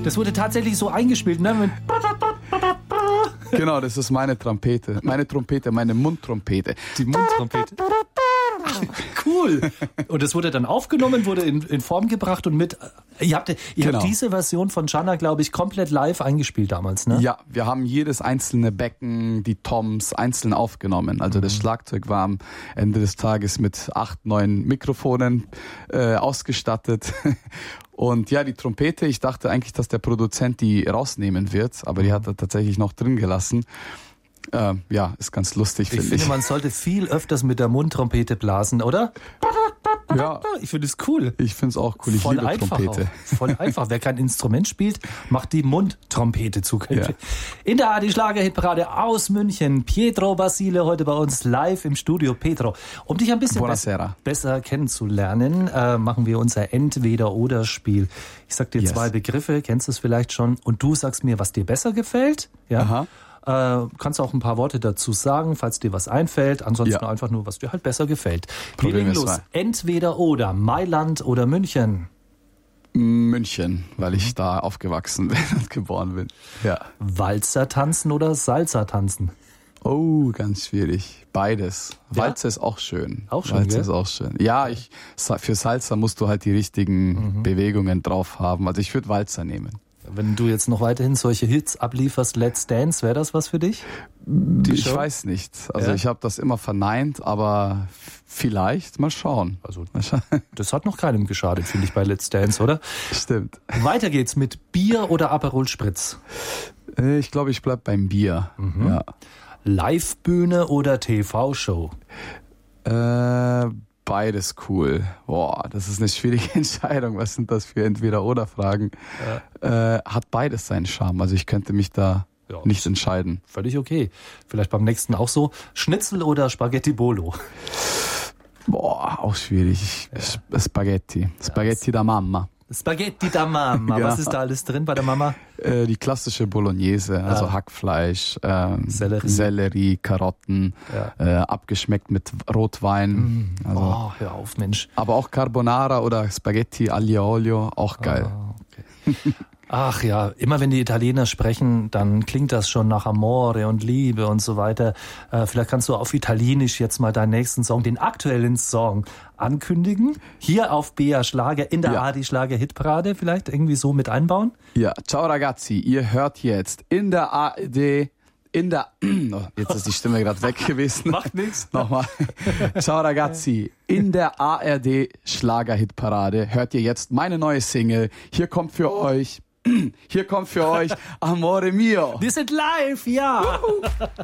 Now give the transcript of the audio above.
Das wurde tatsächlich so eingespielt, ne? Genau, das ist meine Trompete. Meine Mundtrompete. Die Mundtrompete. Cool. Und das wurde dann aufgenommen, wurde in Form gebracht und ihr habt diese Version von Channa, glaube ich, komplett live eingespielt damals, ne? Ja, wir haben jedes einzelne Becken, die Toms einzeln aufgenommen. Also das Schlagzeug war am Ende des Tages mit 8, 9 Mikrofonen ausgestattet. Und ja, die Trompete, ich dachte eigentlich, dass der Produzent die rausnehmen wird, aber die hat er tatsächlich noch drin gelassen. Ja, ist ganz lustig, finde ich. Ich finde, man sollte viel öfters mit der Mundtrompete blasen, oder? Ja. Ich finde es cool. Ich finde es auch cool. Ich liebe Trompete. Voll einfach. Wer kein Instrument spielt, macht die Mundtrompete zukünftig. Ja. In der ARD Schlagerhitparade aus München. Pietro Basile heute bei uns live im Studio. Pietro, um dich ein bisschen besser kennenzulernen, machen wir unser Entweder-Oder-Spiel. Ich sag dir 2 Begriffe, kennst du es vielleicht schon, und du sagst mir, was dir besser gefällt. Ja. Aha. Kannst auch ein paar Worte dazu sagen, falls dir was einfällt. Ansonsten einfach nur, was dir halt besser gefällt. Wir legen los. Entweder oder. Mailand oder München? München, weil ich da aufgewachsen bin und geboren bin. Ja. Walzer tanzen oder Salsa tanzen? Oh, ganz schwierig. Beides. Ja? Walzer ist auch schön. Auch schön, Walzer ist auch schön. Ja, für Salsa musst du halt die richtigen Bewegungen drauf haben. Also ich würde Walzer nehmen. Wenn du jetzt noch weiterhin solche Hits ablieferst, Let's Dance, wäre das was für dich? Ich weiß nicht. Also ich habe das immer verneint, aber vielleicht mal schauen. Also das hat noch keinem geschadet, finde ich, bei Let's Dance, oder? Stimmt. Weiter geht's mit Bier oder Aperol Spritz? Ich glaube, ich bleib beim Bier. Ja. Live-Bühne oder TV-Show? Beides cool. Boah, das ist eine schwierige Entscheidung. Was sind das für Entweder-Oder-Fragen? Ja. Hat beides seinen Charme. Also ich könnte mich da nicht entscheiden. Völlig okay. Vielleicht beim nächsten auch so. Schnitzel oder Spaghetti Bolo? Boah, auch schwierig. Ja. Spaghetti. Spaghetti da Mamma. Spaghetti da Mama. Genau. Was ist da alles drin bei der Mama? Die klassische Bolognese, also Hackfleisch, Sellerie, Karotten, abgeschmeckt mit Rotwein. Also, hör auf, Mensch. Aber auch Carbonara oder Spaghetti aglio olio, auch geil. Okay. Ach ja, immer wenn die Italiener sprechen, dann klingt das schon nach Amore und Liebe und so weiter. Vielleicht kannst du auf Italienisch jetzt mal deinen nächsten Song, den aktuellen Song, ankündigen. Hier auf BR Schlager, in der ARD Schlager Hitparade, vielleicht irgendwie so mit einbauen? Ja, ciao ragazzi, ihr hört jetzt in der ARD, jetzt ist die Stimme gerade weg gewesen. Macht nichts. Nochmal. Ciao ragazzi, in der ARD Schlager Hitparade hört ihr jetzt meine neue Single. Hier kommt für euch Amore Mio. Wir sind live, ja.